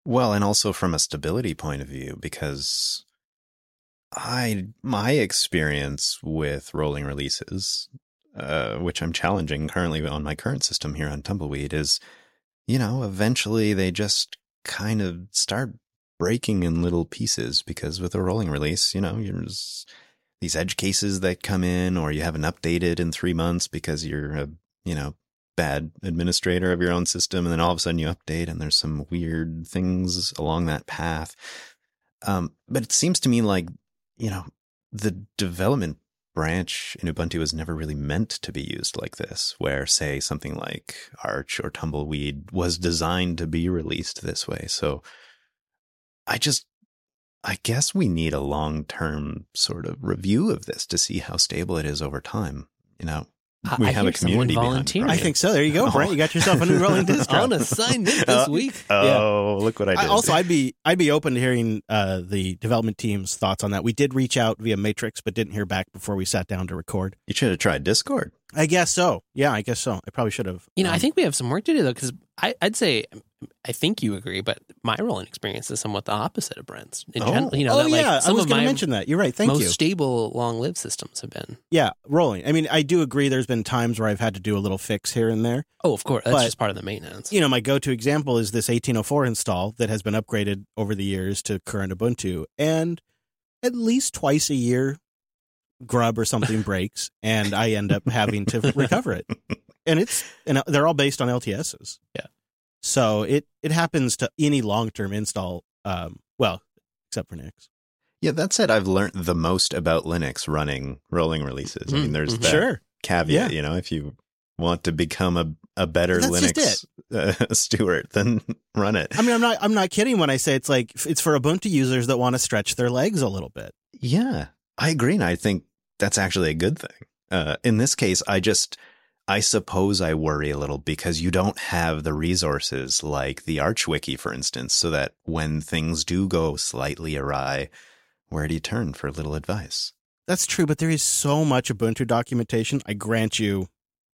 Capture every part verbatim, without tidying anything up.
Well, and also from a stability point of view, because I my experience with rolling releases, uh, which I'm challenging currently on my current system here on Tumbleweed, is, you know, eventually they just kind of start breaking in little pieces, because with a rolling release, you know, there's these edge cases that come in, or you haven't updated in three months because you're a, you know, bad administrator of your own system, and then all of a sudden you update and there's some weird things along that path. Um, but it seems to me like, you know, the development branch in Ubuntu was never really meant to be used like this, where, say, something like Arch or Tumbleweed was designed to be released this way. So I just, I guess we need a long-term sort of review of this to see how stable it is over time. You know, we I have a community behind it. I think so. There you go, Brent. You got yourself a new rolling distro. On a signed it this Uh, week. Oh, look what I did. I, also, I'd be I'd be open to hearing uh, the development team's thoughts on that. We did reach out via Matrix, but didn't hear back before we sat down to record. You should have tried Discord. I guess so. Yeah, I guess so. I probably should have. You know, Um, I think we have some work to do, though, because I'd say, I think you agree, but my rolling experience is somewhat the opposite of Brent's. In Oh. general, you know, oh that, like, yeah, I some was of going my to mention that. You're right. Thank most you. stable, long-lived systems have been. Yeah, rolling. I mean, I do agree. There's been times where I've had to do a little fix here and there. Oh, of course. That's But- just part of the maintenance. You know, my go-to example is this eighteen oh four install that has been upgraded over the years to current Ubuntu, and at least twice a year, grub or something breaks, and I end up having to recover it. And it's and they're all based on L T Ss. Yeah. So it it happens to any long-term install. Um, well, except for Nix. Yeah, that said, I've learned the most about Linux running rolling releases. I mean, there's Mhm. that Sure. caveat, Yeah. you know, if you want to become a, a better That's Linux uh, steward, then run it. I mean, I'm not I'm not kidding when I say it's like it's for Ubuntu users that want to stretch their legs a little bit. Yeah, I agree. And I think that's actually a good thing. Uh, in this case, I just, I suppose I worry a little because you don't have the resources like the Arch Wiki, for instance, so that when things do go slightly awry, where do you turn for a little advice? That's true, but there is so much Ubuntu documentation. I grant you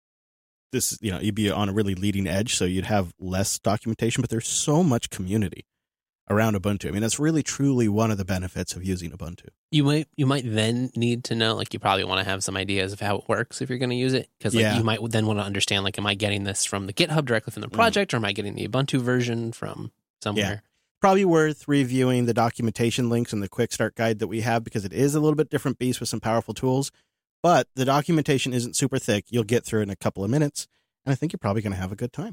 this, you know, you'd be on a really leading edge, so you'd have less documentation, but there's so much community around Ubuntu. I mean, that's really, truly one of the benefits of using Ubuntu. You might you might then need to know, like, you probably want to have some ideas of how it works if you're going to use it, because like Yeah. you might then want to understand, like, am I getting this from the GitHub directly from the project, or am I getting the Ubuntu version from somewhere? Probably worth reviewing the documentation links in the quick start guide that we have, because it is a little bit different beast with some powerful tools, but the documentation isn't super thick. You'll get through it in a couple of minutes, and I think you're probably going to have a good time.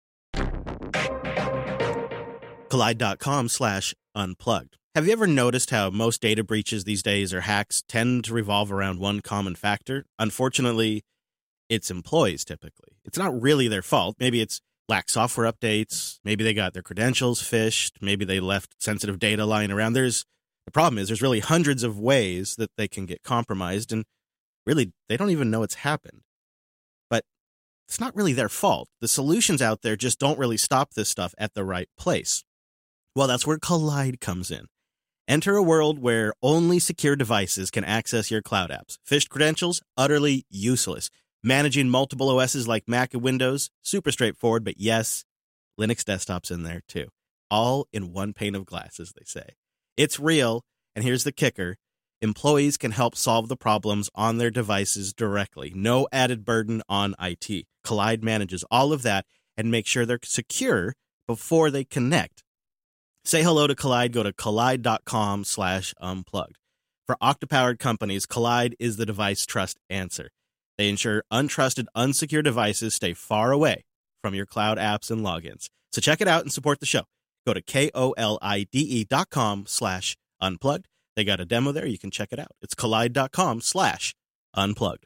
Collide.com slash unplugged. Have you ever noticed how most data breaches these days or hacks tend to revolve around one common factor? Unfortunately, it's employees typically. It's not really their fault. Maybe it's lack software updates. Maybe they got their credentials phished. Maybe they left sensitive data lying around. There's the problem is there's really hundreds of ways that they can get compromised, and really they don't even know it's happened. But it's not really their fault. The solutions out there just don't really stop this stuff at the right place. Well, that's where Collide comes in. Enter a world where only secure devices can access your cloud apps. Phished credentials, utterly useless. Managing multiple O Ss like Mac and Windows, super straightforward, but yes, Linux desktops in there too. All in one pane of glass, as they say. It's real, and here's the kicker. Employees can help solve the problems on their devices directly. No added burden on I T. Collide manages all of that and makes sure they're secure before they connect. Say hello to Collide. Go to collide.com slash unplugged. For Okta-powered companies, Collide is the device trust answer. They ensure untrusted, unsecure devices stay far away from your cloud apps and logins. So check it out and support the show. Go to K-O-L-I-D-E dot com slash unplugged. They got a demo there. You can check it out. It's collide.com slash unplugged.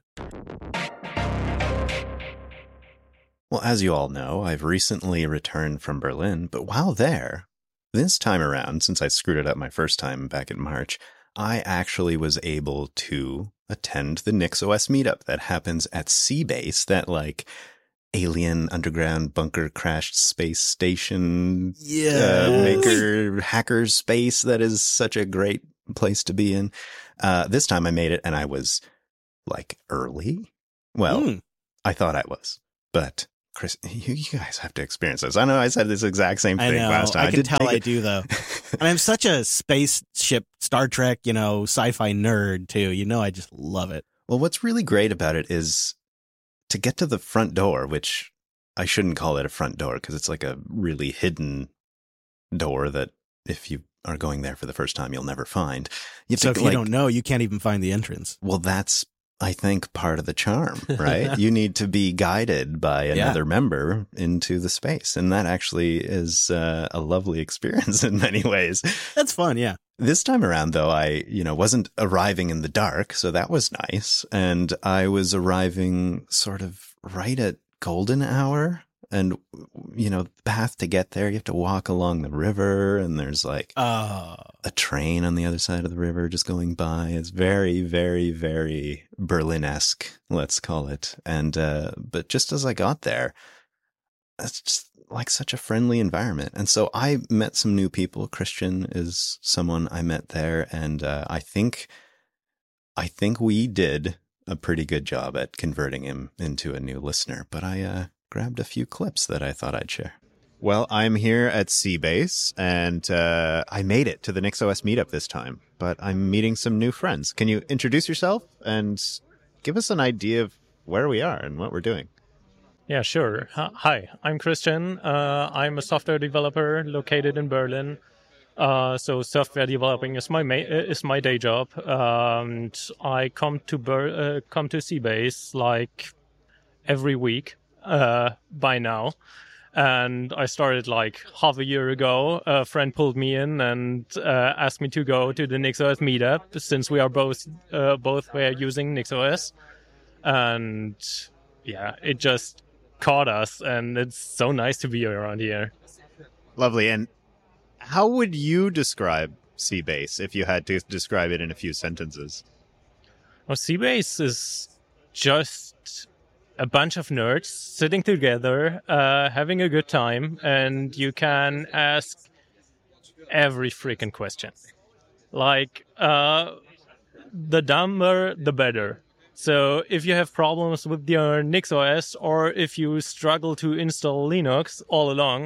Well, as you all know, I've recently returned from Berlin, but while there, this time around, since I screwed it up my first time back in March, I actually was able to attend the NixOS meetup that happens at Seabase, that like alien underground bunker crashed space station Yes. uh, maker hacker space that is such a great place to be in. Uh, this time I made it and I was like early. Well, Mm. I thought I was, but Chris, you, you guys have to experience this. I know I said this exact same I thing know. last time. I can did tell take I it- do, though. And I'm such a spaceship, Star Trek, you know, sci-fi nerd, too. You know, I just love it. Well, what's really great about it is to get to the front door, which I shouldn't call it a front door because it's like a really hidden door that if you are going there for the first time, you'll never find. You have So to, if like, you don't know, you can't even find the entrance. well, that's, I think, part of the charm, right? You need to be guided by another member into the space. And that actually is uh, a lovely experience in many ways. That's fun, yeah. This time around, though, I, you know, wasn't arriving in the dark, so that was nice. And I was arriving sort of right at golden hour. And, you know, the path to get there, you have to walk along the river, and there's like Oh, a train on the other side of the river just going by. It's very, very, very Berlin-esque, let's call it. And, uh, but just as I got there, it's just like such a friendly environment. And so I met some new people. Christian is someone I met there. And, uh, I think, I think we did a pretty good job at converting him into a new listener, but I, uh, grabbed a few clips that I thought I'd share. Well, I'm here at Seabase, and uh, I made it to the NixOS meetup this time, but I'm meeting some new friends. Can you introduce yourself and give us an idea of where we are and what we're doing? Yeah, sure. Hi, I'm Christian. Uh, I'm a software developer located in Berlin. Uh, so software developing is my ma- is my day job, and I come to Ber- uh, come to Seabase like every week. Uh, by now, and I started like half a year ago. A friend pulled me in and uh, asked me to go to the NixOS meetup since we are both uh, both were using NixOS, and yeah, it just caught us, and it's so nice to be around here. Lovely. And how would you describe Seabase if you had to describe it in a few sentences? Well, Seabase is just a bunch of nerds sitting together, uh, having a good time, and you can ask every freaking question. Like, uh, the dumber, the better. So if you have problems with your NixOS, or if you struggle to install Linux all along,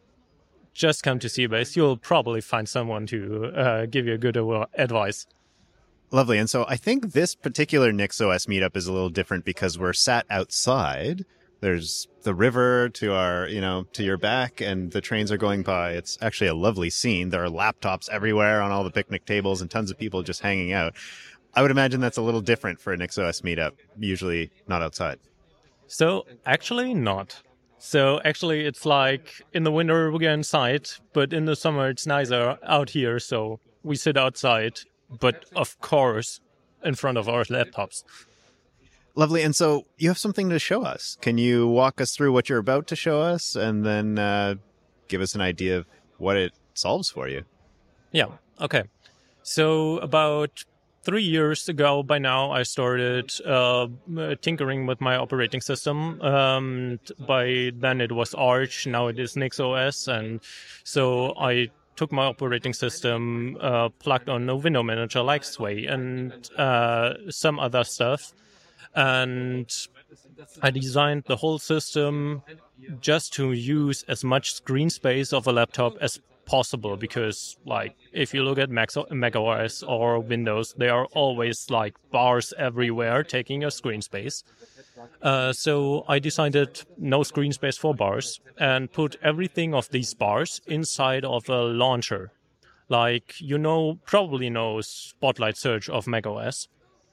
just come to Seabase. You'll probably find someone to uh, give you good advice. Lovely. And so I think this particular NixOS meetup is a little different because we're sat outside. There's the river to our, you know, to your back, and the trains are going by. It's actually a lovely scene. There are laptops everywhere on all the picnic tables and tons of people just hanging out. I would imagine that's a little different for a NixOS meetup, usually not outside. So actually not. So actually it's like in the winter we go inside, but in the summer it's nicer out here. So we sit outside. But of course, in front of our laptops. Lovely. And so you have something to show us. Can you walk us through what you're about to show us and then uh, give us an idea of what it solves for you? Yeah. Okay. So about three years ago by now, I started uh, tinkering with my operating system. Um, by then it was Arch. Now it is NixOS. And so I took my operating system, uh, plugged on a window manager like Sway and uh, some other stuff. And I designed the whole system just to use as much screen space of a laptop as possible. Because, like, if you look at Mac macOS or Windows, there are always, like, bars everywhere taking your screen space. Uh, so I decided no screen space for bars and put everything of these bars inside of a launcher. Like, you know, probably know Spotlight Search of macOS.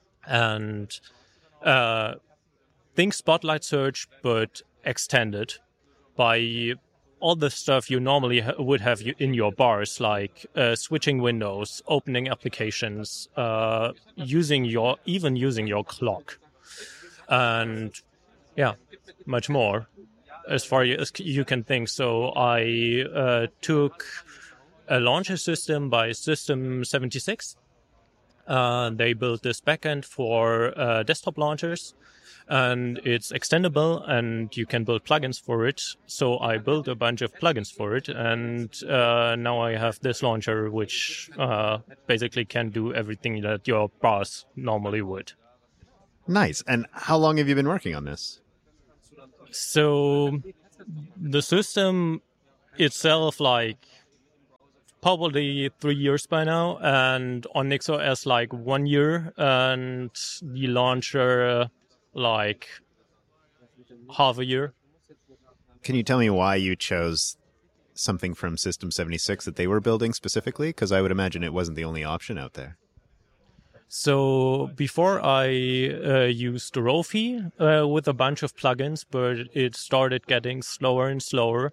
And uh, think Spotlight Search, but extended by all the stuff you normally ha- would have in your bars, like uh, switching windows, opening applications, uh, using your even using your clock. And yeah, much more as far as you can think. So I uh, took a launcher system by System seventy-six. Uh, they built this backend for uh, desktop launchers, and it's extendable, and you can build plugins for it. So I built a bunch of plugins for it, and uh, now I have this launcher, which uh, basically can do everything that your bars normally would. Nice. And how long have you been working on this? So the system itself, like, probably three years by now, and on NixOS, like, one year, and the launcher, like, half a year. Can you tell me why you chose something from System seventy-six that they were building specifically? Because I would imagine it wasn't the only option out there. So before I uh, used Rofi uh, with a bunch of plugins, but it started getting slower and slower.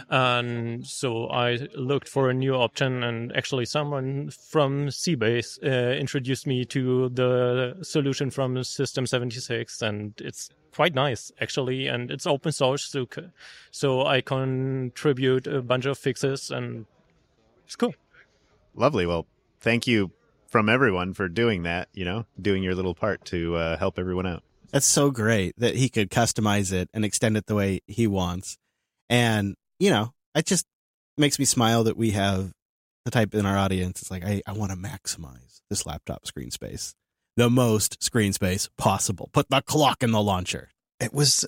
And so I looked for a new option, and actually someone from Cbase uh, introduced me to the solution from System seventy-six, and it's quite nice, actually, and it's open source, so, so I contribute a bunch of fixes, and it's cool. Lovely. Well, thank you from everyone for doing that, you know, doing your little part to uh, help everyone out. That's so great that he could customize it and extend it the way he wants. And, you know, it just makes me smile that we have the type in our audience. It's like, I, I want to maximize this laptop screen space, the most screen space possible. Put the clock in the launcher. It was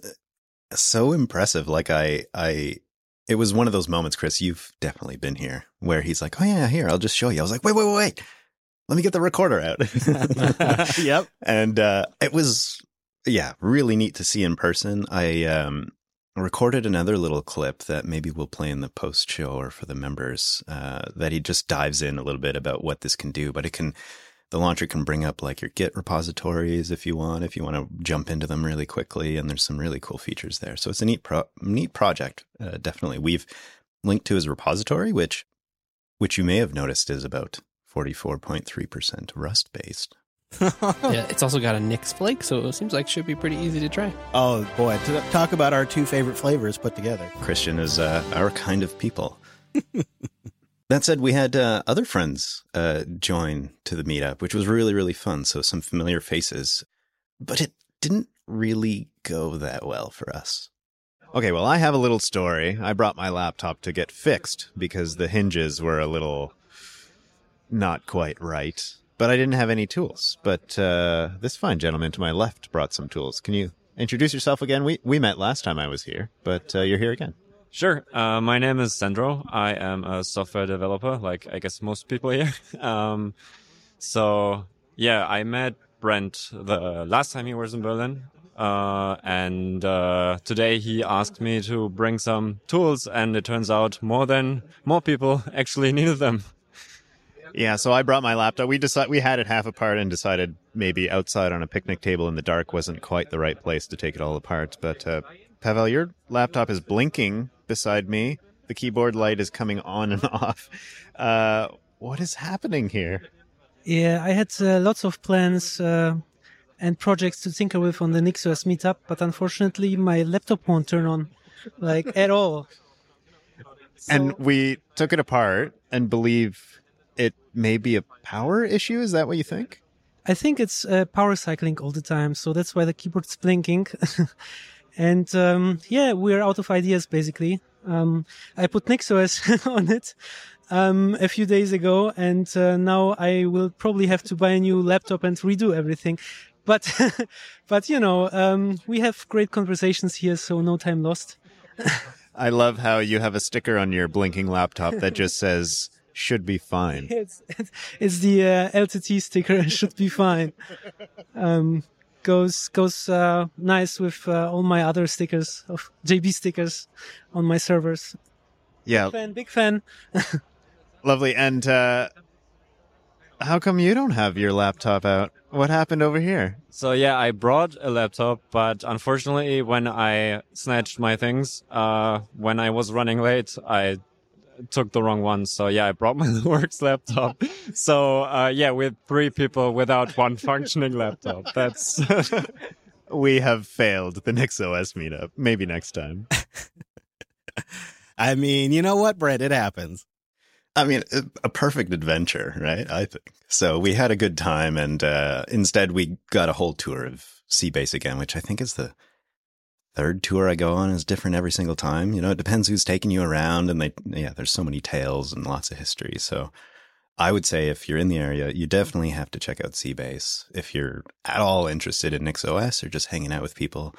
so impressive. Like I, I, it was one of those moments, Chris, you've definitely been here, where he's like, oh yeah, here, I'll just show you. I was like, wait, wait, wait, wait. Let me get the recorder out. Yep. And uh, it was, yeah, really neat to see in person. I um, recorded another little clip that maybe we'll play in the post show or for the members, uh, that he just dives in a little bit about what this can do. But it can, the launcher can bring up like your Git repositories if you want, if you want to jump into them really quickly. And there's some really cool features there. So it's a neat pro- neat project, uh, definitely. We've linked to his repository, which which you may have noticed is about forty-four point three percent Rust-based. Yeah, it's also got a Nix flake, so it seems like it should be pretty easy to try. Oh, boy. To talk about our two favorite flavors put together. Christian is uh, our kind of people. That said, we had uh, other friends uh, join to the meetup, which was really, really fun. So some familiar faces, but it didn't really go that well for us. Okay, well, I have a little story. I brought my laptop to get fixed because the hinges were a little not quite right, but I didn't have any tools. But uh, this fine gentleman to my left brought some tools. Can you introduce yourself again? We we met last time I was here, but uh, you're here again. Sure. Uh, my name is Sandro. I am a software developer, like I guess most people here. um, so, yeah, I met Brent the last time he was in Berlin. Uh, and uh, today he asked me to bring some tools, and it turns out more than more people actually needed them. Yeah, so I brought my laptop. We decided we had it half apart and decided maybe outside on a picnic table in the dark wasn't quite the right place to take it all apart. But uh, Pavel, your laptop is blinking beside me. The keyboard light is coming on and off. Uh, what is happening here? Yeah, I had uh, lots of plans uh, and projects to tinker with on the NixOS meetup, but unfortunately my laptop won't turn on, like, at all. So, and we took it apart and believe it may be a power issue. Is that what you think? I think it's uh, power cycling all the time, so that's why the keyboard's blinking. And um, yeah, we're out of ideas, basically. Um, I put NixOS on it um, a few days ago, and uh, now I will probably have to buy a new laptop and redo everything. But, but you know, um, we have great conversations here, so no time lost. I love how you have a sticker on your blinking laptop that just says, should be fine. It's, it's the uh, L T T sticker, should be fine. Um, goes goes uh, nice with uh, all my other stickers, of J B stickers on my servers. Yeah. Big fan, big fan. Lovely. And uh, how come you don't have your laptop out? What happened over here? So yeah, I brought a laptop, but unfortunately when I snatched my things, uh, when I was running late, I took the wrong one. So yeah, I brought my works laptop. So uh, yeah, with three people without one functioning laptop. That's we have failed the NixOS meetup. Maybe next time. I mean, you know what, Brett? It happens. I mean, a perfect adventure, right? I think so. We had a good time, and uh, instead we got a whole tour of Cbase again, which I think is the third tour I go on. Is different every single time. You know, it depends who's taking you around, and they, yeah, there's so many tales and lots of history. So I would say if you're in the area, you definitely have to check out Cbase. If you're at all interested in NixOS or just hanging out with people,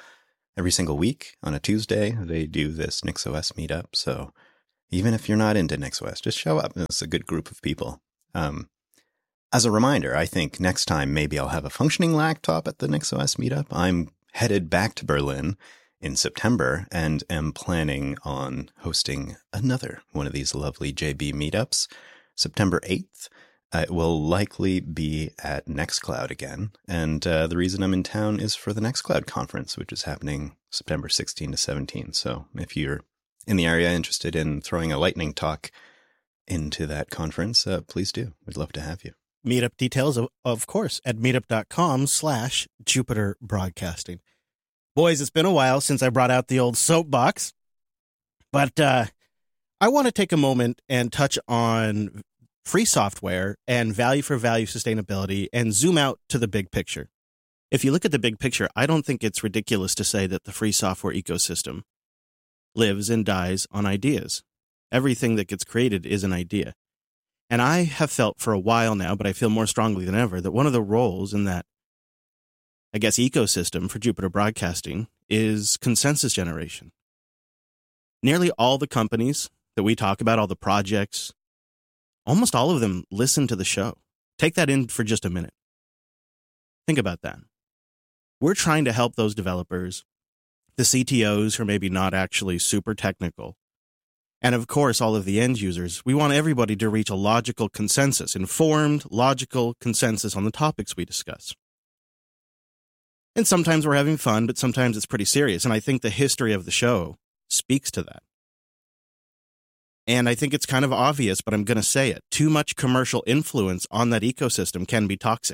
every single week on a Tuesday, they do this NixOS meetup. So even if you're not into NixOS, just show up. It's a good group of people. Um, as a reminder, I think next time maybe I'll have a functioning laptop at the NixOS meetup. I'm headed back to Berlin in September and am planning on hosting another one of these lovely J B meetups, September eighth. Uh, it will likely be at NextCloud again. And uh, the reason I'm in town is for the NextCloud conference, which is happening September sixteenth to seventeenth. So if you're in the area interested in throwing a lightning talk into that conference, uh, please do. We'd love to have you. Meetup details, of, of course, at meetup.com slash Jupiter Broadcasting. Boys, it's been a while since I brought out the old soapbox, but uh, I want to take a moment and touch on free software and value for value sustainability and zoom out to the big picture. If you look at the big picture, I don't think it's ridiculous to say that the free software ecosystem lives and dies on ideas. Everything that gets created is an idea. And I have felt for a while now, but I feel more strongly than ever, that one of the roles in that, I guess, ecosystem for Jupiter Broadcasting is consensus generation. Nearly all the companies that we talk about, all the projects, almost all of them listen to the show. Take that in for just a minute. Think about that. We're trying to help those developers, the C T Os who are maybe not actually super technical, and of course, all of the end users. We want everybody to reach a logical consensus, informed, logical consensus on the topics we discuss. And sometimes we're having fun, but sometimes it's pretty serious. And I think the history of the show speaks to that. And I think it's kind of obvious, but I'm going to say it. Too much commercial influence on that ecosystem can be toxic.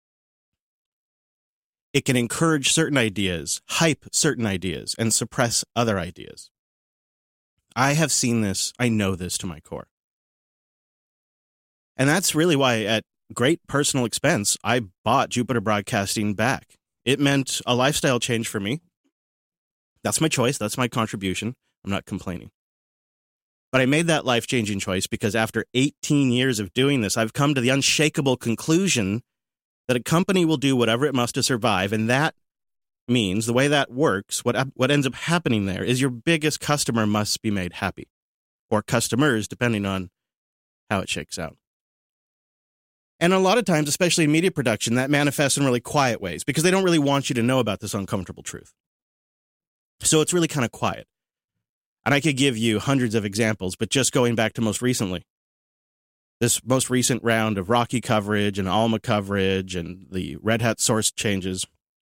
It can encourage certain ideas, hype certain ideas, and suppress other ideas. I have seen this. I know this to my core. And that's really why, at great personal expense, I bought Jupiter Broadcasting back. It meant a lifestyle change for me. That's my choice. That's my contribution. I'm not complaining. But I made that life-changing choice because after eighteen years of doing this, I've come to the unshakable conclusion that a company will do whatever it must to survive, and that means, the way that works, what what ends up happening there is your biggest customer must be made happy, or customers, depending on how it shakes out. And a lot of times, especially in media production, that manifests in really quiet ways because they don't really want you to know about this uncomfortable truth. So it's really kind of quiet. And I could give you hundreds of examples, but just going back to most recently, this most recent round of Rocky coverage and Alma coverage and the Red Hat source changes,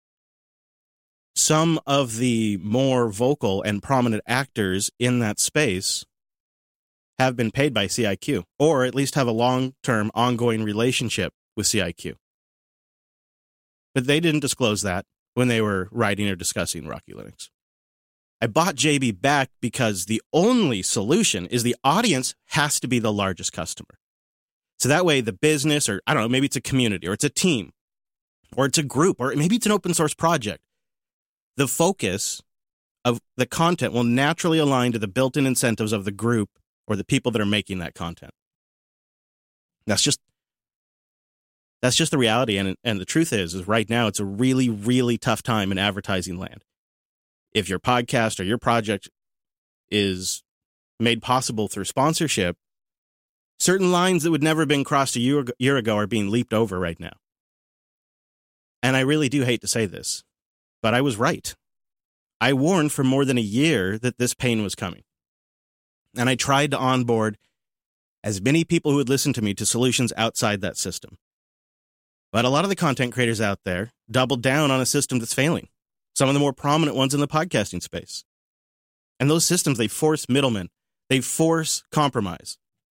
some of the more vocal and prominent actors in that space have been paid by C I Q, or at least have a long-term ongoing relationship with C I Q. But they didn't disclose that when they were writing or discussing Rocky Linux. I bought J B back because the only solution is the audience has to be the largest customer. So that way the business, or I don't know, maybe it's a community, or it's a team, or it's a group, or maybe it's an open source project. The focus of the content will naturally align to the built-in incentives of the group or the people that are making that content. That's just that's just the reality. And, and the truth is, is right now it's a really, really tough time in advertising land. If your podcast or your project is made possible through sponsorship, certain lines that would never have been crossed a year, year ago are being leaped over right now. And I really do hate to say this, but I was right. I warned for more than a year that this pain was coming. And I tried to onboard as many people who would listen to me to solutions outside that system. But a lot of the content creators out there doubled down on a system that's failing. Some of the more prominent ones in the podcasting space. And those systems, they force middlemen. They force compromise.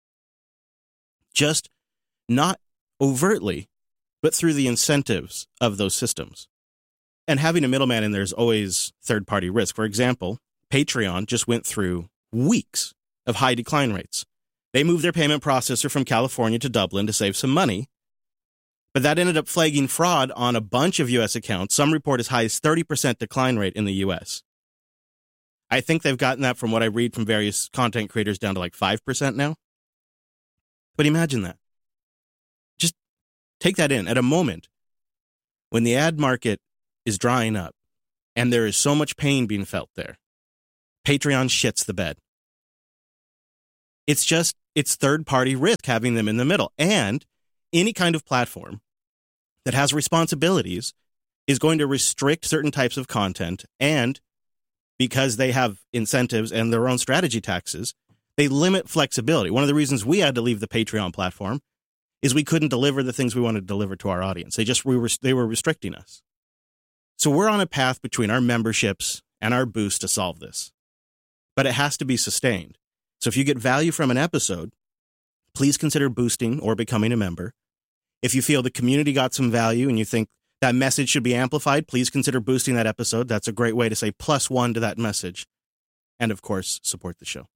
Just not overtly, but through the incentives of those systems. And having a middleman in there is always third-party risk. For example, Patreon just went through weeks of high decline rates. They moved their payment processor from California to Dublin to save some money. But that ended up flagging fraud on a bunch of U S accounts. Some report as high as thirty percent decline rate in the U S. I think they've gotten that from what I read from various content creators down to like five percent now. But imagine that. Just take that in at a moment when the ad market is drying up, And there is so much pain being felt there. Patreon shits the bed. It's just, it's third-party risk having them in the middle. And any kind of platform that has responsibilities is going to restrict certain types of content. And because they have incentives and their own strategy taxes, they limit flexibility. One of the reasons we had to leave the Patreon platform is we couldn't deliver the things we wanted to deliver to our audience. They just we were they were restricting us. So we're on a path between our memberships and our boost to solve this. But it has to be sustained. So if you get value from an episode, please consider boosting or becoming a member. If you feel the community got some value and you think that message should be amplified, please consider boosting that episode. That's a great way to say plus one to that message. And of course, support the show.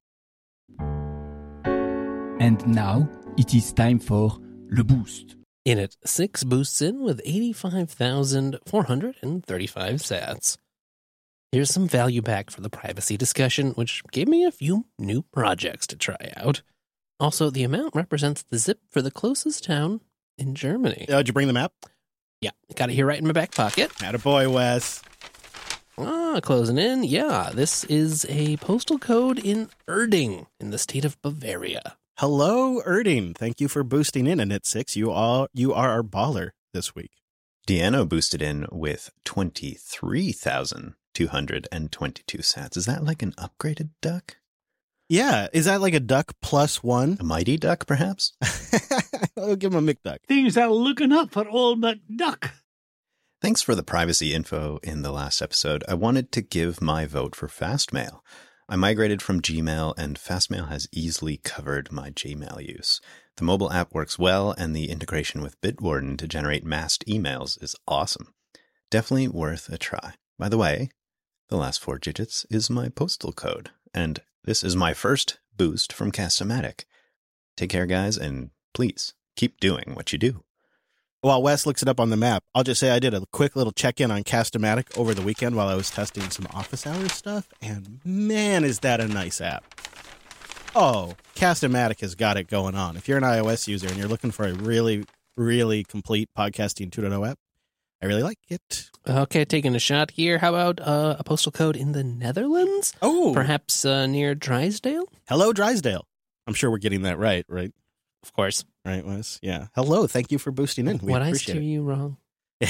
And now it is time for Le Boost. In it, six boosts in with eighty-five thousand four hundred thirty-five sats. Here's some value back for the privacy discussion, which gave me a few new projects to try out. Also, the amount represents the zip for the closest town in Germany. Uh, did you bring the map? Yeah, got it here right in my back pocket. Attaboy, Wes. Ah, closing in. Yeah, this is a postal code in Erding in the state of Bavaria. Hello, Erding. Thank you for boosting in, and at six, you are you are our baller this week. Deanno boosted in with twenty-three thousand two hundred twenty-two sats. Is that like an upgraded duck? Yeah, is that like a duck plus one? A mighty duck, perhaps? I'll give him a McDuck. Things are looking up for old McDuck. Thanks for the privacy info in the last episode. I wanted to give my vote for Fastmail. I migrated from Gmail, and Fastmail has easily covered my Gmail use. The mobile app works well, and the integration with Bitwarden to generate massed emails is awesome. Definitely worth a try. By the way, the last four digits is my postal code, and this is my first boost from Cast-O-Matic. Take care, guys, and please keep doing what you do. While Wes looks it up on the map, I'll just say I did a quick little check-in on Cast-O-Matic over the weekend while I was testing some office hours stuff, and man, is that a nice app. Oh, Cast-O-Matic has got it going on. If you're an iOS user and you're looking for a really, really complete podcasting two point oh app, I really like it. Okay, taking a shot here. How about uh, a postal code in the Netherlands? Oh! Perhaps uh, near Drysdale? Hello, Drysdale. I'm sure we're getting that right, right? Of course. Right, Wes? Yeah. Hello, thank you for boosting in. We What I appreciate steer it. you wrong?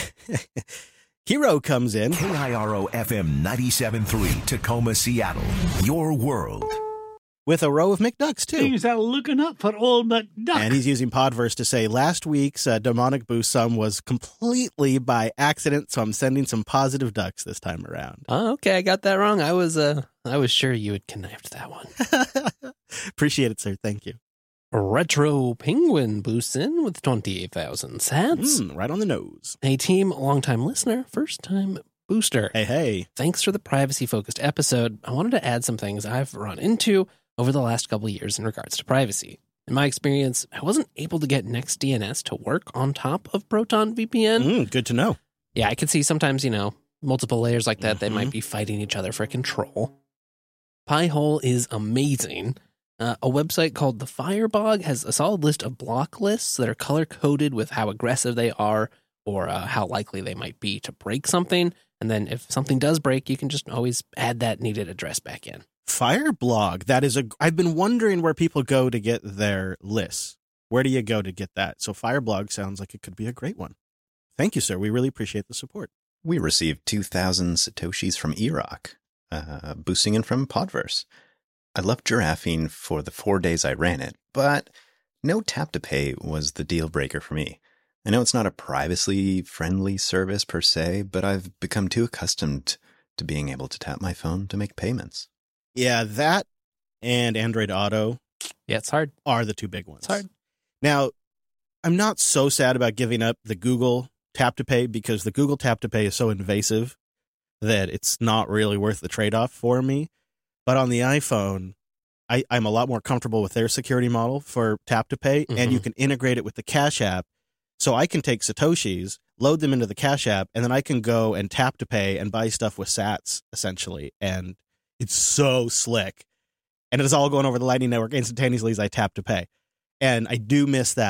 Hero comes in. K I R O F M ninety-seven point three, Tacoma, Seattle. Your world. With a row of McDucks, too. Things are looking up for old McDuck. And he's using Podverse to say, last week's uh, demonic boost sum was completely by accident, so I'm sending some positive ducks this time around. Oh, okay, I got that wrong. I was uh, I was sure you had connived that one. Appreciate it, sir. Thank you. Retro Penguin boosts in with twenty-eight thousand sats. Mm, right on the nose. Hey, team, longtime listener, first-time booster. Hey, hey. Thanks for the privacy-focused episode. I wanted to add some things I've run into over the last couple of years in regards to privacy. In my experience, I wasn't able to get NextDNS to work on top of Proton V P N. Mm, good to know. Yeah, I could see sometimes, you know, multiple layers like that, Mhm. they might be fighting each other for control. Pi-hole is amazing. Uh, a website called The Firebog has a solid list of block lists that are color-coded with how aggressive they are or uh, how likely they might be to break something. And then if something does break, you can just always add that needed address back in. Fireblog. That is a. I've been wondering where people go to get their lists. Where do you go to get that? So Fireblog sounds like it could be a great one. Thank you, sir. We really appreciate the support. We received two thousand Satoshis from E-Rock, uh, boosting in from Podverse. I loved giraffing for the four days I ran it, but no tap to pay was the deal breaker for me. I know it's not a privacy-friendly service per se, but I've become too accustomed to being able to tap my phone to make payments. Yeah, that and Android Auto Yeah, it's hard. are the two big ones. It's hard. Now, I'm not so sad about giving up the Google Tap to Pay because the Google Tap to Pay is so invasive that it's not really worth the trade-off for me. But on the iPhone, I, I'm a lot more comfortable with their security model for Tap to Pay, Mm-hmm. and you can integrate it with the Cash App. So I can take Satoshis, load them into the Cash App, and then I can go and Tap to Pay and buy stuff with sats, essentially. And it's so slick. And it is all going over the Lightning Network instantaneously as I tap to pay. And I do miss that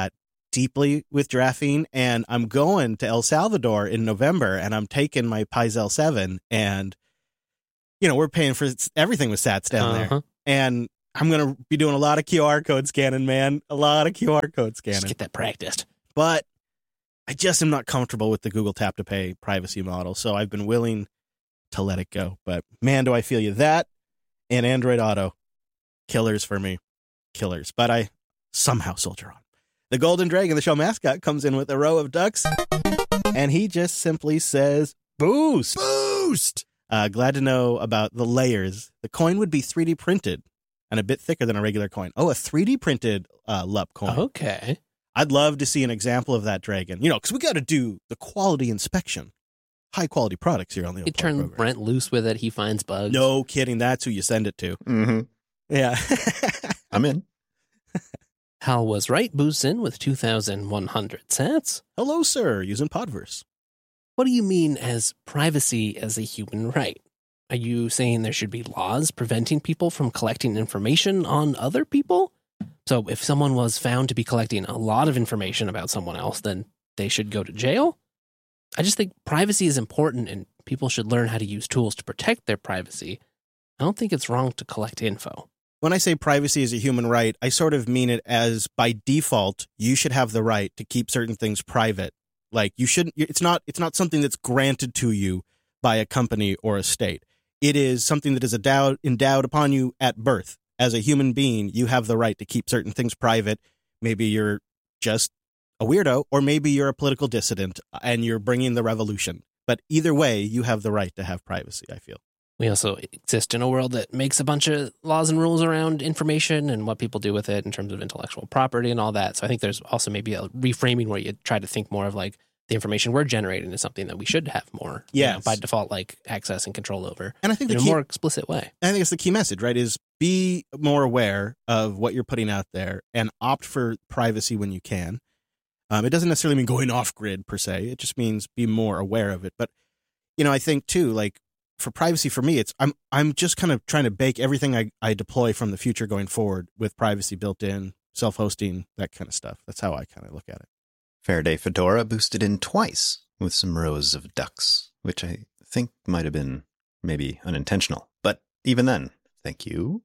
deeply with graphene, and I'm going to El Salvador in November, and I'm taking my Paizel seven, and, you know, we're paying for everything with sats down Uh-huh. there. And I'm going to be doing a lot of Q R code scanning, man. A lot of Q R code scanning. Just get that practiced. But I just am not comfortable with the Google Tap to Pay privacy model, so I've been willing to let it go. But man, do I feel you. That and Android Auto, killers for me. Killers. But I somehow soldier on. The Golden Dragon, the show mascot, comes in with a row of ducks, and he just simply says, boost. Boost! Uh, glad to know about the layers. The coin would be three D printed and a bit thicker than a regular coin. Oh, a three D printed uh, L U P coin. Okay. I'd love to see an example of that, Dragon. You know, because we got to do the quality inspection. High quality products here on the You Unplugged turn program. Brent loose with it. He finds bugs. No kidding. That's who you send it to. Mm-hmm. Yeah. I'm in. Hal was right. Boosts in with two thousand one hundred sats. Hello, sir. Using Podverse. What do you mean as privacy as a human right? Are you saying there should be laws preventing people from collecting information on other people? So if someone was found to be collecting a lot of information about someone else, then they should go to jail? I just think privacy is important and people should learn how to use tools to protect their privacy. I don't think it's wrong to collect info. When I say privacy is a human right, I sort of mean it as by default, you should have the right to keep certain things private. Like you shouldn't, it's not, it's not something that's granted to you by a company or a state. It is something that is endowed, endowed upon you at birth. As a human being, you have the right to keep certain things private. Maybe you're just a weirdo, or maybe you're a political dissident and you're bringing the revolution. But either way, you have the right to have privacy, I feel. We also exist in a world that makes a bunch of laws and rules around information and what people do with it in terms of intellectual property and all that. So I think there's also maybe a reframing where you try to think more of like the information we're generating is something that we should have more, you Yes. know, by default, like access and control over And I think in the a key, more explicit way. I think it's the key message, right? Is be more aware of what you're putting out there and opt for privacy when you can. Um, it doesn't necessarily mean going off grid per se. It just means be more aware of it. But, you know, I think too, like for privacy for me, it's I'm I'm just kind of trying to bake everything I, I deploy from the future going forward with privacy built in, self-hosting, that kind of stuff. That's how I kind of look at it. Faraday Fedora boosted in twice with some rows of ducks, which I think might have been maybe unintentional. But even then, thank you.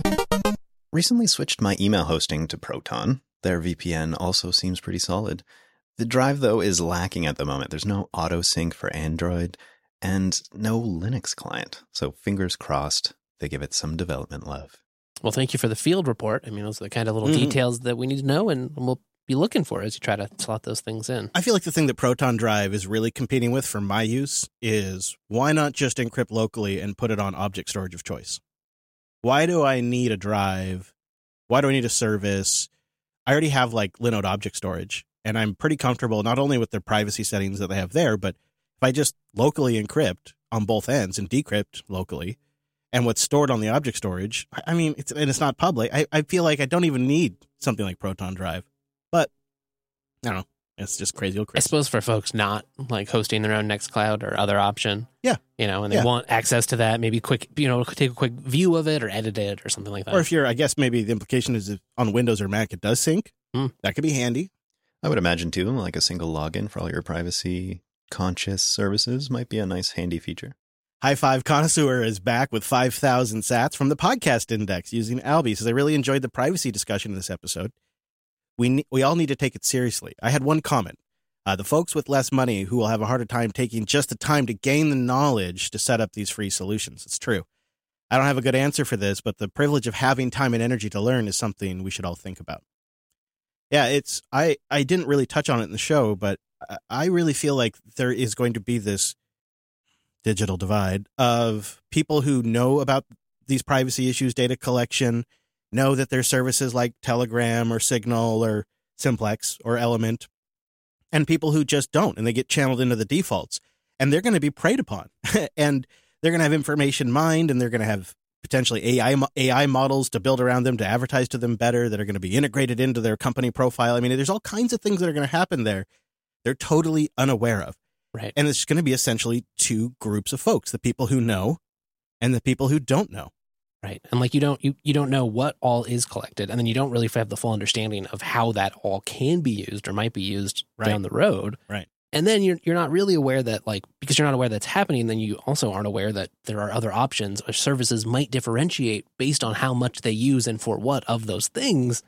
Recently switched my email hosting to Proton. Their V P N also seems pretty solid. The drive, though, is lacking at the moment. There's no auto sync for Android and no Linux client. So fingers crossed they give it some development love. Well, thank you for the field report. I mean, those are the kind of little Mhm. details that we need to know and we'll be looking for as you try to slot those things in. I feel like the thing that Proton Drive is really competing with for my use is why not just encrypt locally and put it on object storage of choice? Why do I need a drive? Why do I need a service? I already have like Linode object storage, and I'm pretty comfortable not only with their privacy settings that they have there, but if I just locally encrypt on both ends and decrypt locally, and what's stored on the object storage, I I mean, it's and it's not public. I, I feel like I don't even need something like Proton Drive, but I don't know. It's just crazy old I Chris. suppose for folks not like hosting their own Nextcloud or other option, Yeah. you know, and they Yeah. want access to that, maybe quick, you know, take a quick view of it or edit it or something like that. Or if you're, I guess maybe the implication is if on Windows or Mac it does sync. Hmm. That could be handy. I would imagine, too, like a single login for all your privacy-conscious services might be a nice handy feature. High Five Connoisseur is back with five thousand sats from the Podcast Index using Alby. Says, I really enjoyed the privacy discussion in this episode. We ne- we all need to take it seriously. I had one comment. Uh, the folks with less money who will have a harder time taking just the time to gain the knowledge to set up these free solutions. It's true. I don't have a good answer for this, but the privilege of having time and energy to learn is something we should all think about. Yeah, it's I, I didn't really touch on it in the show, but I- I really feel like there is going to be this digital divide of people who know about these privacy issues, data collection, know that there's services like Telegram or Signal or Simplex or Element, and people who just don't, and they get channeled into the defaults, and they're going to be preyed upon, and they're going to have information mined, and they're going to have potentially A I mo- A I models to build around them to advertise to them better that are going to be integrated into their company profile. I mean, there's all kinds of things that are going to happen there they're totally unaware of. Right. And it's going to be essentially two groups of folks, the people who know and the people who don't know. Right. And like you don't you, you don't know what all is collected, and then you don't really have the full understanding of how that all can be used or might be used Right. down the road. Right. And then you're you're not really aware that, like, because you're not aware that's happening, then you also aren't aware that there are other options or services might differentiate based on how much they use and for what of those things.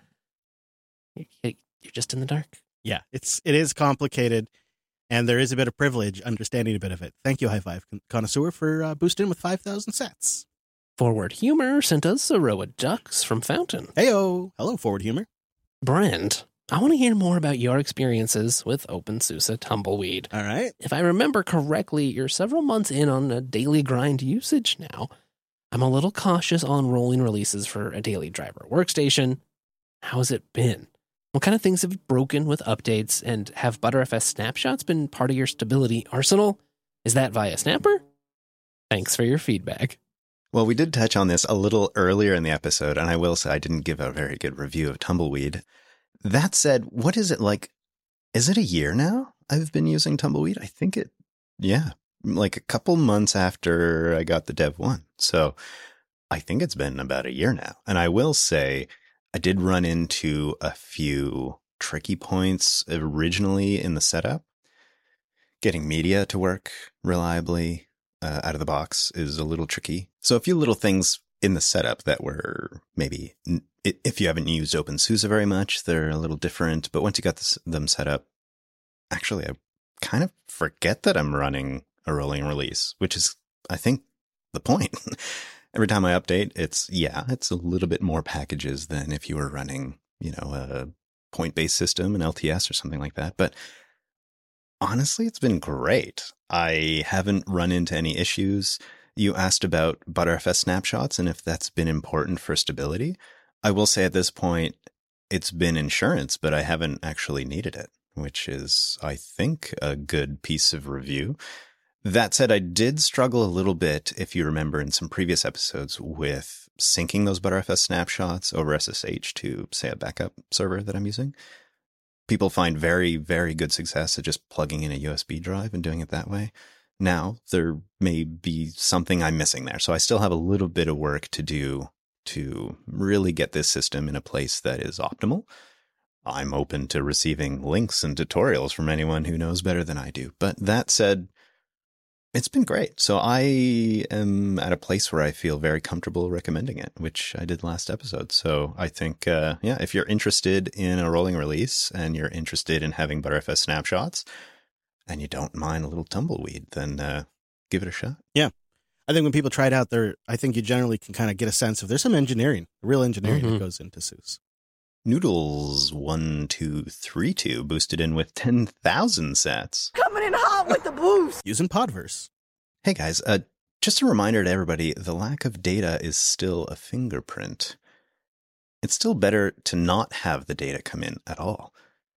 You're just in the dark. Yeah, it's it is complicated, and there is a bit of privilege understanding a bit of it. Thank you, High Five Connoisseur, for uh, boosting with five thousand sets. Forward Humor sent us a row of ducks from Fountain. Heyo. Hello, Forward Humor. Brent, I want to hear more about your experiences with OpenSUSE Tumbleweed. All right. If I remember correctly, you're several months in on a daily grind usage now. I'm a little cautious on rolling releases for a daily driver workstation. How's it been? What kind of things have broken with updates, and have ButterFS snapshots been part of your stability arsenal? Is that via Snapper? Thanks for your feedback. Well, we did touch on this a little earlier in the episode, and I will say I didn't give a very good review of Tumbleweed. That said, what is it like? Is it a year now I've been using Tumbleweed? I think it, yeah, like a couple months after I got the Dev one. So I think it's been about a year now. And I will say I did run into a few tricky points originally in the setup. Getting media to work reliably uh, out of the box is a little tricky. So a few little things in the setup that were maybe, if you haven't used OpenSUSE very much, they're a little different. But once you got this, them set up, actually, I kind of forget that I'm running a rolling release, which is, I think, the point. Every time I update, it's, yeah, it's a little bit more packages than if you were running, you know, a point-based system, an L T S or something like that. But honestly, it's been great. I haven't run into any issues. You asked about ButterFS snapshots and if that's been important for stability. I will say at this point, it's been insurance, but I haven't actually needed it, which is, I think, a good piece of review. That said, I did struggle a little bit, if you remember in some previous episodes, with syncing those ButterFS snapshots over S S H to, say, a backup server that I'm using. People find very, very good success at just plugging in a U S B drive and doing it that way. Now, there may be something I'm missing there. So I still have a little bit of work to do to really get this system in a place that is optimal. I'm open to receiving links and tutorials from anyone who knows better than I do. But that said, it's been great. So I am at a place where I feel very comfortable recommending it, which I did last episode. So I think, uh, yeah, if you're interested in a rolling release and you're interested in having ButterFS snapshots and you don't mind a little Tumbleweed, then uh, give it a shot. Yeah. I think when people try it out there, I think you generally can kind of get a sense of there's some engineering, real engineering Mm-hmm. that goes into SUSE. Noodles one two three two boosted in with ten thousand sets. Coming in hot with the boost. Using Podverse. Hey guys, uh, just a reminder to everybody, the lack of data is still a fingerprint. It's still better to not have the data come in at all.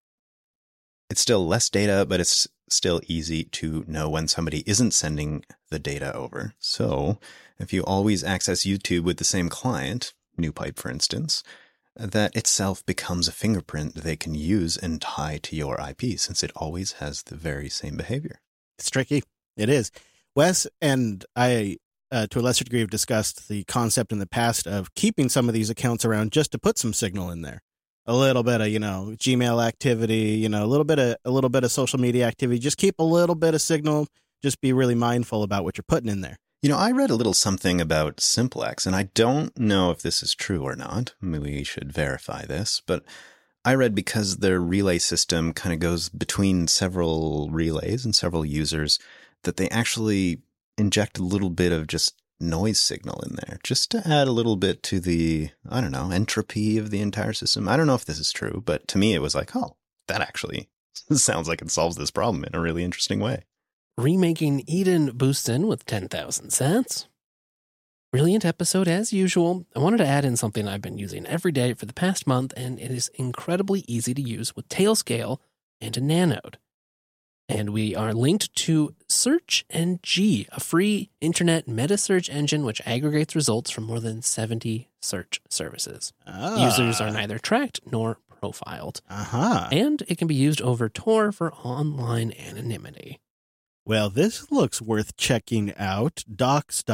It's still less data, but it's still easy to know when somebody isn't sending the data over. So if you always access YouTube with the same client, NewPipe for instance, that itself becomes a fingerprint they can use and tie to your I P, since it always has the very same behavior. It's tricky. It is. Wes and I, uh, to a lesser degree, have discussed the concept in the past of keeping some of these accounts around just to put some signal in there. A little bit of, you know, Gmail activity, you know, a little bit of a little bit of social media activity. Just keep a little bit of signal. Just be really mindful about what you're putting in there. You know, I read a little something about Simplex, and I don't know if this is true or not. We should verify this, but I read because their relay system kind of goes between several relays and several users, that they actually inject a little bit of just noise signal in there, just to add a little bit to the, I don't know, entropy of the entire system. I don't know if this is true, but to me it was like, oh, that actually sounds like it solves this problem in a really interesting way. Remaking Eden boosts in with ten thousand sets. Brilliant episode as usual. I wanted to add in something I've been using every day for the past month, and it is incredibly easy to use with Tailscale and a Nanode. And we are linked to SearchNG, a free internet meta search engine which aggregates results from more than seventy search services. Ah. Users are neither tracked nor profiled. Uh-huh. And it can be used over Tor for online anonymity. Well, this looks worth checking out. docs dot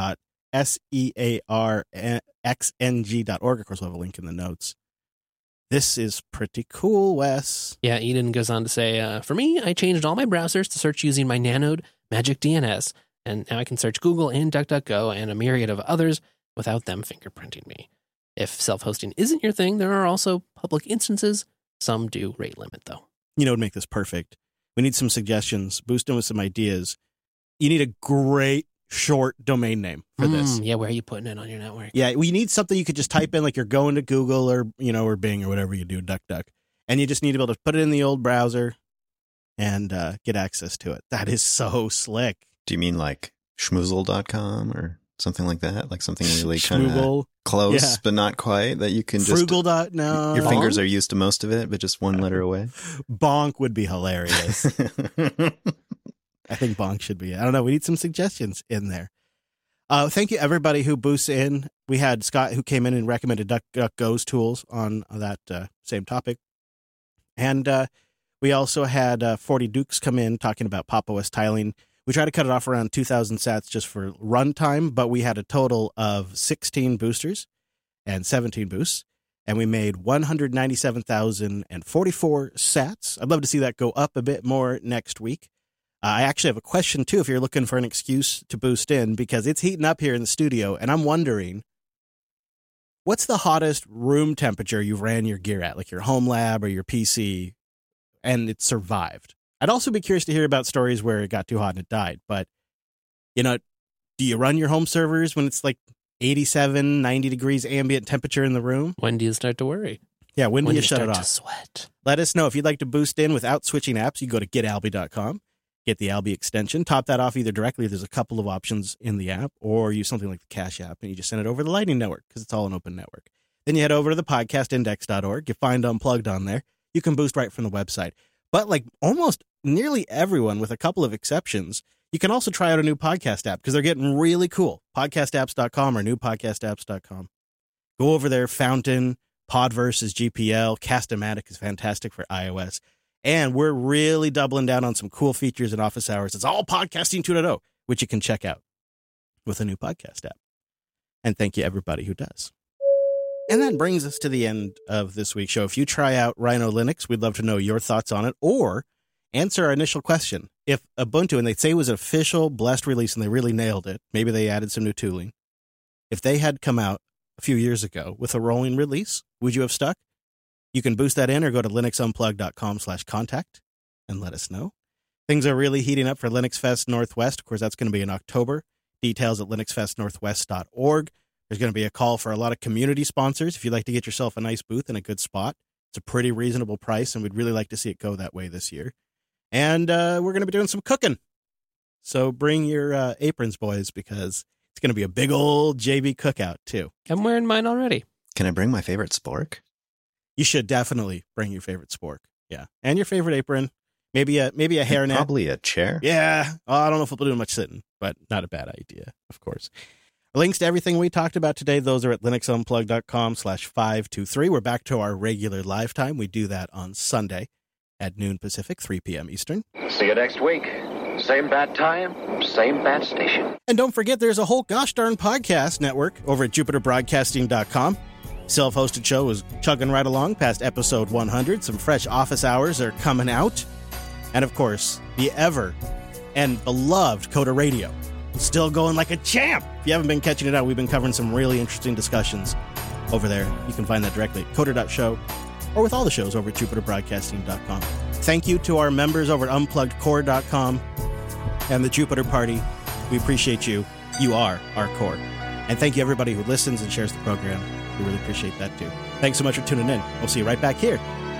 S E A R X N G dot org. Of course, we'll have a link in the notes. This is pretty cool, Wes. Yeah, Eden goes on to say, uh, for me, I changed all my browsers to search using my Nanode Magic D N S, and now I can search Google and DuckDuckGo and a myriad of others without them fingerprinting me. If self-hosting isn't your thing, there are also public instances. Some do rate limit, though. You know what would make this perfect? We need some suggestions. Boost them with some ideas. You need a great short domain name for mm, this. Yeah, where are you putting it on your network? Yeah, we need something you could just type in, like you're going to Google or, you know, or Bing or whatever you do, DuckDuck. And you just need to be able to put it in the old browser and uh, get access to it. That is so slick. Do you mean like schmoozle dot com or something like that? Like something really kind of Schmoogle. close, Yeah. but not quite, that you can just... Frugal dot, no. Your fingers are used to most of it, but just one letter away. Bonk would be hilarious. I think Bonk should be. I don't know. We need some suggestions in there. Uh, thank you, everybody who boosts in. We had Scott who came in and recommended DuckDuckGo's tools on that uh, same topic. And uh, we also had uh, forty Dukes come in talking about Pop! O S tiling. We tried to cut it off around two thousand sats just for runtime, but we had a total of sixteen boosters and seventeen boosts. And we made one hundred ninety-seven thousand forty-four sats. I'd love to see that go up a bit more next week. Uh, I actually have a question, too, if you're looking for an excuse to boost in, because it's heating up here in the studio, and I'm wondering, what's the hottest room temperature you've ran your gear at, like your home lab or your P C, and it survived? I'd also be curious to hear about stories where it got too hot and it died, but, you know, do you run your home servers when it's like eighty-seven, ninety degrees ambient temperature in the room? When do you start to worry? Yeah, when do when you, you shut start it to off? Sweat. Let us know if you'd like to boost in without switching apps. You go to get alby dot com, get the Alby extension, top that off either directly. There's a couple of options in the app, or use something like the Cash app, and you just send it over the Lightning Network because it's all an open network. Then you head over to the podcast index dot org. You find Unplugged on there. You can boost right from the website. But like almost nearly everyone, with a couple of exceptions, you can also try out a new podcast app because they're getting really cool. podcast apps dot com or new podcast apps dot com. Go over there. Fountain, Podverse is G P L, Cast-O-Matic is fantastic for iOS. And we're really doubling down on some cool features in office hours. It's all Podcasting two point oh, which you can check out with a new podcast app. And thank you, everybody who does. And that brings us to the end of this week's show. If you try out Rhino Linux, we'd love to know your thoughts on it, or answer our initial question. If Ubuntu, and they say it was an official blessed release and they really nailed it, maybe they added some new tooling. If they had come out a few years ago with a rolling release, would you have stuck? You can boost that in or go to linux unplugged dot com slash contact and let us know. Things are really heating up for Linux Fest Northwest. Of course, that's going to be in October. Details at linux fest northwest dot org. There's going to be a call for a lot of community sponsors. If you'd like to get yourself a nice booth in a good spot, it's a pretty reasonable price, and we'd really like to see it go that way this year. And uh, we're going to be doing some cooking. So bring your uh, aprons, boys, because it's going to be a big old J B cookout, too. I'm wearing mine already. Can I bring my favorite spork? You should definitely bring your favorite spork. Yeah. And your favorite apron. Maybe a maybe a hairnet. Probably a chair. Yeah. Oh, I don't know if we'll do much sitting, but not a bad idea, of course. Links to everything we talked about today, those are at linux unplugged dot com slash five two three. We're back to our regular live time. We do that on Sunday at noon Pacific, three p.m. Eastern. See you next week. Same bat time, same bat station. And don't forget, there's a whole gosh darn podcast network over at jupiter broadcasting dot com. Self-hosted show is chugging right along past episode one hundred. Some fresh office hours are coming out. And of course, the ever and beloved Coda Radio, still going like a champ. If you haven't been catching it out, we've been covering some really interesting discussions over there. You can find that directly at coda dot show or with all the shows over at jupiter broadcasting dot com. Thank you to our members over at unplugged core dot com and the Jupiter Party. We appreciate you. You are our core. And thank you, everybody who listens and shares the program. We really appreciate that, too. Thanks so much for tuning in. We'll see you right back here